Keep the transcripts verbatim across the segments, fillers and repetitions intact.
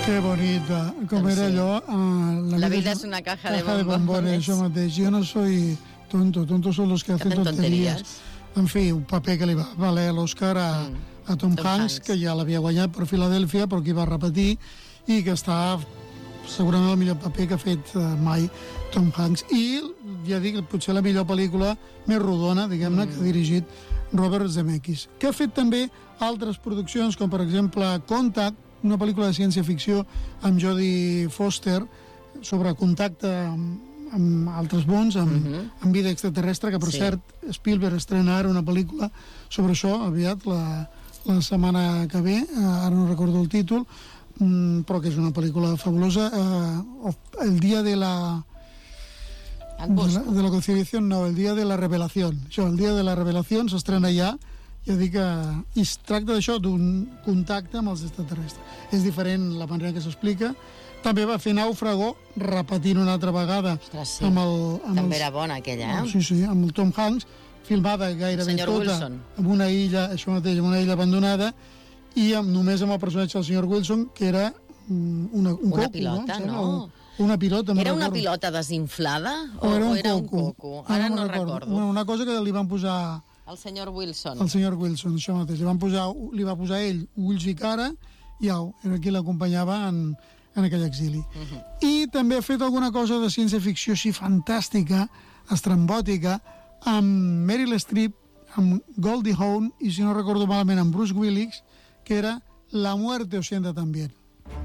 Que bonita, com Doncs era sí. allò... Uh, la, la vida és una caja, caja de bombones. De això mateix. Jo no soy tonto, tontos son los que hacen tonterías. En fi, un paper que li va valer l'Oscar a, mm. a Tom, Tom Hanks, Hanks, que ja l'havia guanyat per Filadèlfia, però que hi va repetir, i que està segurament el millor paper que ha fet uh, mai Tom Hanks. I, ja dic, potser la millor pel·lícula més rodona, diguem-ne, mm. que ha dirigit Robert Zemeckis, que ha fet també altres produccions, com per exemple Contact, una pel·lícula de ciència-ficció amb Jodie Foster sobre contacte amb, amb altres mons, amb, uh-huh. amb vida extraterrestre, que per sí. cert Spielberg estrena ara una pel·lícula sobre això aviat, la, la setmana que ve, ara no recordo el títol, mm, però que és una pel·lícula fabulosa. Eh, el dia de la... De la, de la conciliación, no, el dia de la revelació. Això, el dia de la revelació s'estrena ja. Ja dic que i es tracta d'això, d'un contacte amb els extraterrestres. És diferent la manera que s'explica. També va fer Nàufrago, repetint una altra vegada. Ostres, sí. amb el, amb també els, era bona aquella, eh? Sí, sí, amb el Tom Hanks, filmada gairebé tota Wilson. en una illa, això mateix, en una illa abandonada, i amb, només amb el personatge del senyor Wilson, que era una, un una coco, pilota, no? no? Un, una pilota, era una recordo. pilota desinflada o, o era un, o era coco. un coco? Ara no, no recordo. recordo. Una, una cosa que li van posar... El senyor Wilson. El senyor Wilson, això mateix. Li, van posar, li va posar ell ulls i cara i au, era qui l'acompanyava en, en aquell exili. Uh-huh. I també ha fet alguna cosa de ciència-ficció així fantàstica, estrambòtica, amb Meryl Streep, amb Goldie Hawn i, si no recordo malament, amb Bruce Willis, que era La muerte os sienta también.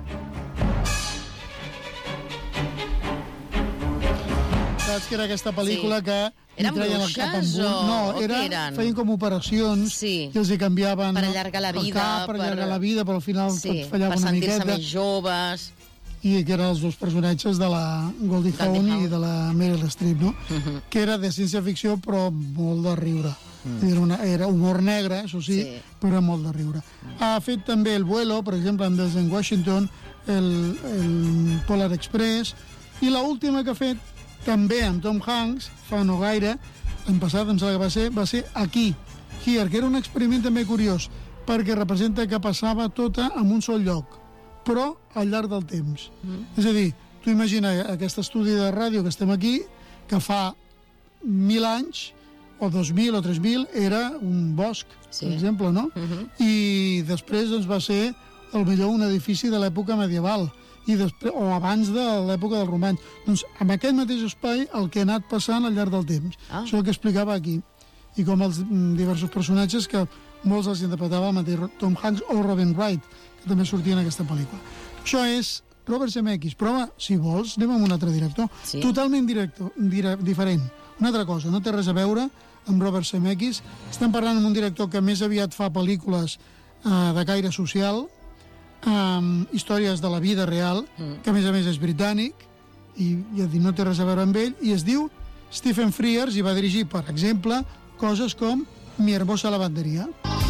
Saps que era aquesta pel·lícula sí. que... Eren bruixes o, no, o era, què eren? Feien com operacions sí. que els hi canviaven per allargar la vida, cap, per, per allargar la vida, però al final sí, tot fallava una miqueta. Per sentir-se més joves... I que eren els dos personatges de la Goldie Hawn i de la Meryl Streep, no? Uh-huh. Que era de ciència-ficció però molt de riure. Uh-huh. Era, una, era humor negre, això sí, sí, però molt de riure. Uh-huh. Ha fet també El vuelo, per exemple, amb Denzel Washington, el, el Polar Express, i l'última que ha fet també amb Tom Hanks, fa no gaire, l'any passat, em sembla que va ser, va ser Aquí, Here, que era un experiment també curiós, perquè representa que passava tota en un sol lloc, però al llarg del temps. Mm. És a dir, tu imagina aquest estudi de ràdio que estem aquí, que fa mil anys, o dos mil o tres mil, era un bosc, sí. per exemple, no? Mm-hmm. I després doncs, va ser, potser un edifici de l'època medieval, i després, o abans de l'època dels romans. Doncs amb aquest mateix espai el que ha anat passant al llarg del temps. Ah. Això és el que explicava aquí. I com els diversos personatges que molts els interpretava el mateix Tom Hanks o Robin Wright, que també sortia en aquesta pel·lícula. Això és Robert Zemeckis, però home, si vols, anem amb un altre director. Sí. Totalment director, dire, diferent. Una altra cosa, no té res a veure amb Robert Zemeckis. Estem parlant amb un director que més aviat fa pel·lícules eh, de caire social, amb històries de la vida real, mm. que a més a més és britànic, i ja dic, no té res a veure amb ell, i es diu Stephen Frears, i va dirigir, per exemple, coses com Mi hermosa lavanderia.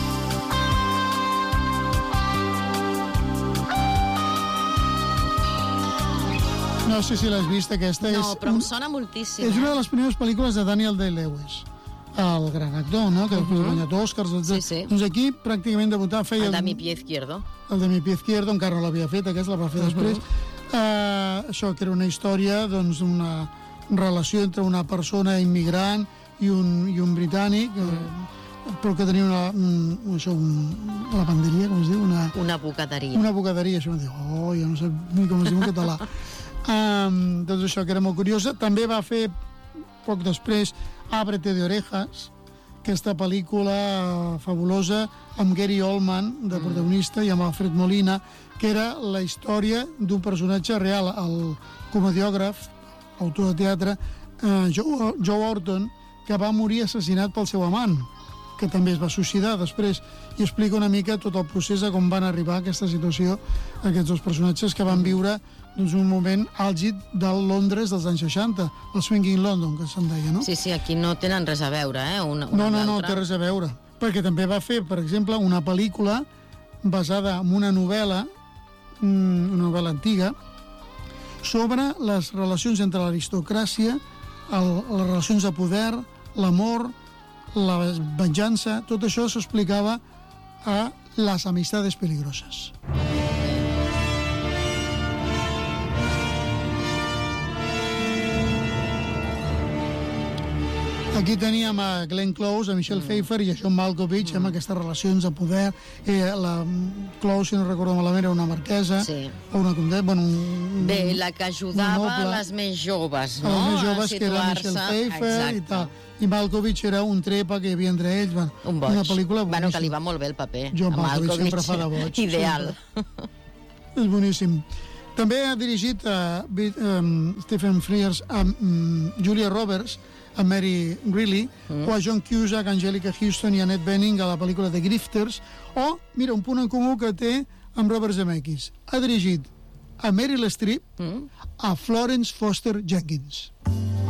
No sé si l'has vist, aquesta. No, és però un, em sona moltíssim. És una de les primeres pel·lícules de Daniel Day-Lewis, el gran actor, no?, que després uh-huh. ha guanyat Oscars, etcètera. Sí, sí. Doncs aquí pràcticament debutar feia... El de Mi pie izquierdo. El de Mi pie izquierdo, encara no l'havia fet, aquest la va fer uh-huh. després. Uh, això, que era una història, doncs, una relació entre una persona immigrant i un, i un britànic, uh-huh. però que tenia una, un, això, una lavanderia, com es diu? Una, una bucateria. Una bucateria, això em diu, oh, ja no sé ni com es diu en català. Um, doncs això, que era molt curiosa. També va fer, poc després, Ábrete de orejas, aquesta pel·lícula fabulosa amb Gary Oldman de protagonista i amb Alfred Molina, que era la història d'un personatge real, el comediògraf, autor de teatre, eh, Joe, Joe Orton, que va morir assassinat pel seu amant, que també es va suïcidar després, i explica una mica tot el procés de com van arribar a aquesta situació aquests dos personatges que van viure doncs, un moment àlgid del Londres dels anys seixanta, el Swinging London, que se'n deia, no? Sí, sí, aquí no tenen res a veure, eh? Una, una no, no, no, té res a veure. Perquè també va fer, per exemple, una pel·lícula basada en una novel·la, una novel·la antiga, sobre les relacions entre l'aristocràcia, el, les relacions de poder, l'amor, la venjança, tot això s'explicava a Las amistades peligrosas. Aquí teníem a Glenn Close, a Michelle mm. Pfeiffer i a John Malkovich, mm. amb aquestes relacions de poder. Eh, la Close, si no recordo malament, era una marquesa, sí. o una condessa, bueno, un, Bé, la que ajudava a les més joves, no? A les més joves, que era Michelle Pfeiffer. Exacte. I tal. I Malkovich era un trepa que hi havia entre ells. Bueno, un boig. Una pel·lícula boníssima. Bueno, que li va molt bé el paper. John Malkovich, Malkovich sempre fa de boig. Ideal. És boníssim. També ha dirigit a um, Stephen Frears, a um, Julia Roberts, a Mary Greeley, mm. o a John Cusack, Angelica Houston i Annette Bening a la pel·lícula The Grifters, o, mira, un punt en comú que té amb Robert Zemeckis. Ha dirigit a Meryl Streep, mm. a Florence Foster Jenkins.